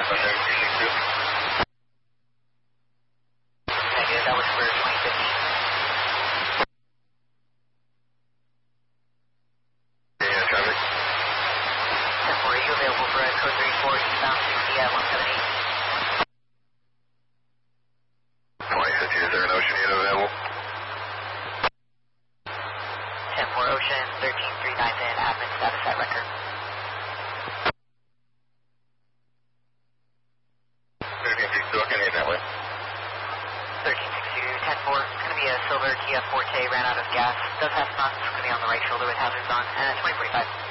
Negative, that was for 2015. Yeah, traffic. 10-4, are you available for code 34 eastbound 60 at 178? 2015, is there an Ocean unit available? 10-4, Ocean 1339 in, admin status at record. 1362, okay, need that way. 1362, 10-4, it's going to be a silver Kia Forte, ran out of gas, does have stunts, it's going to be on the right shoulder with hazards on, and 2045.